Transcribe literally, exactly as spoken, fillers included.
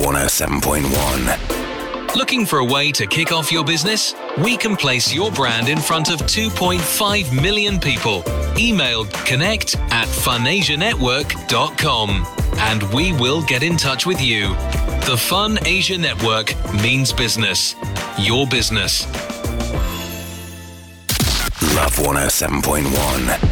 one oh seven point one. Looking for a way to kick off your business? We can place your brand in front of two point five million people. Email connect at funasia network dot com and we will get in touch with you. The Fun Asia Network means business. Your business. Love one oh seven point one.